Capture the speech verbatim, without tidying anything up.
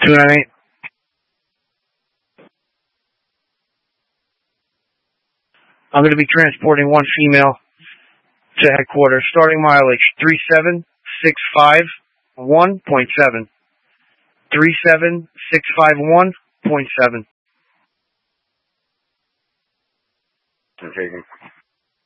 two nine eight. I'm going to be transporting one female to headquarters. Starting mileage three seven six five one point seven. three seven six five one point seven. Okay.